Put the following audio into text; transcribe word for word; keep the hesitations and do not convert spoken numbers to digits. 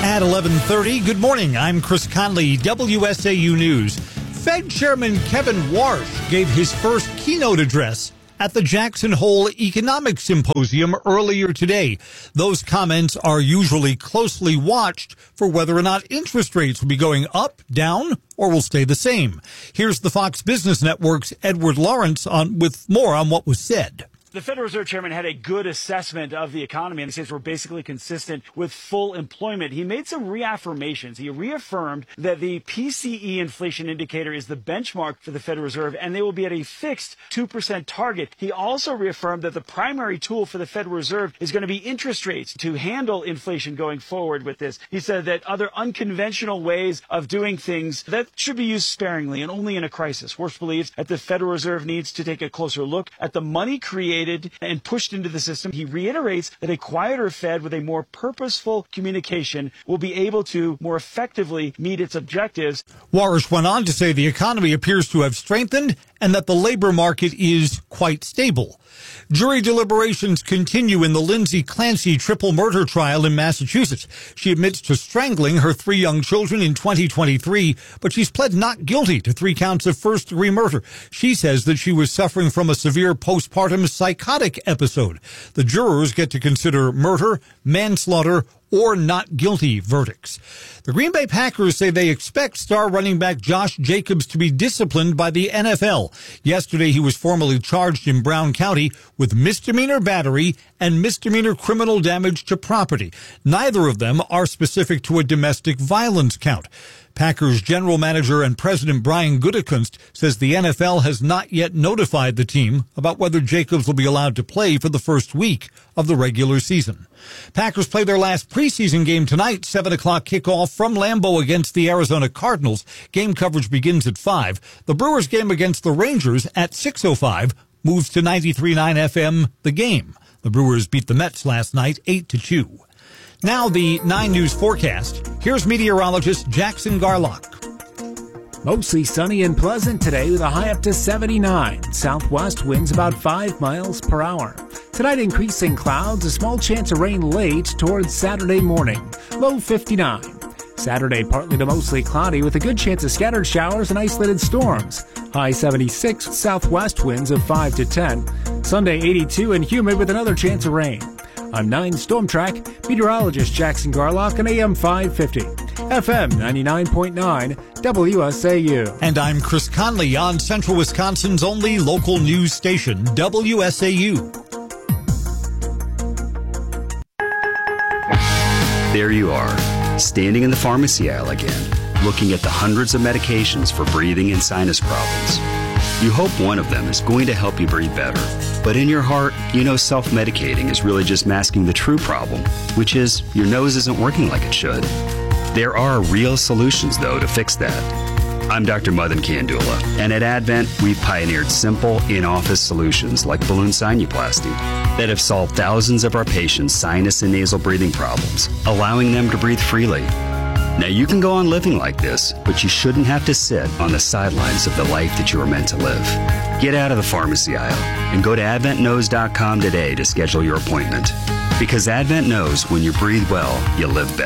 At eleven thirty, good morning. I'm Chris Conley, W S A U News. Fed Chairman Kevin Warsh gave his first keynote address at the Jackson Hole Economic Symposium earlier today. Those comments are usually closely watched for whether or not interest rates will be going up, down, or will stay the same. Here's the Fox Business Network's Edward Lawrence on with more on what was said. The Federal Reserve Chairman had a good assessment of the economy, and he says we're basically consistent with full employment. He made some reaffirmations. He reaffirmed that the P C E inflation indicator is the benchmark for the Federal Reserve, and they will be at a fixed two percent target. He also reaffirmed that the primary tool for the Federal Reserve is going to be interest rates to handle inflation going forward with this. He said that other unconventional ways of doing things that should be used sparingly and only in a crisis. Warsh believes that the Federal Reserve needs to take a closer look at the money created and pushed into the system. He reiterates that a quieter Fed with a more purposeful communication will be able to more effectively meet its objectives. Warsh went on to say the economy appears to have strengthened and that the labor market is quite stable. Jury deliberations continue in the Lindsay Clancy triple murder trial in Massachusetts. She admits to strangling her three young children in twenty twenty-three, but she's pled not guilty to three counts of first-degree murder. She says that she was suffering from a severe postpartum psychotic episode. The jurors get to consider murder, manslaughter, or not guilty verdicts. The Green Bay Packers say they expect star running back Josh Jacobs to be disciplined by the N F L. Yesterday, he was formally charged in Brown County with misdemeanor battery and misdemeanor criminal damage to property. Neither of them are specific to a domestic violence count. Packers general manager and president Brian Gutekunst says the N F L has not yet notified the team about whether Jacobs will be allowed to play for the first week of the regular season. Packers play their last preseason game tonight, seven o'clock kickoff from Lambeau against the Arizona Cardinals. Game coverage begins at five. The Brewers game against the Rangers at six oh five moves to ninety-three point nine F M The Game. The Brewers beat the Mets last night eight to two. Now the nine News forecast. Here's meteorologist Jackson Garlock. Mostly sunny and pleasant today with a high up to seventy-nine. Southwest winds about five miles per hour. Tonight increasing clouds, a small chance of rain late towards Saturday morning. Low fifty-nine. Saturday partly to mostly cloudy with a good chance of scattered showers and isolated storms. High seventy-six, southwest winds of five to ten. Sunday eighty-two and humid with another chance of rain. I'm nine Storm Track meteorologist Jackson Garlock on A M five fifty, F M ninety-nine point nine, W S A U. And I'm Chris Conley on Central Wisconsin's only local news station, W S A U. There you are, standing in the pharmacy aisle again, looking at the hundreds of medications for breathing and sinus problems. You hope one of them is going to help you breathe better. But in your heart, you know self-medicating is really just masking the true problem, which is your nose isn't working like it should. There are real solutions, though, to fix that. I'm Doctor Madan Kandula, and at Advent, we've pioneered simple, in-office solutions like balloon sinuplasty that have solved thousands of our patients' sinus and nasal breathing problems, allowing them to breathe freely. Now, you can go on living like this, but you shouldn't have to sit on the sidelines of the life that you were meant to live. Get out of the pharmacy aisle and go to advent knows dot com today to schedule your appointment. Because Advent knows when you breathe well, you live better.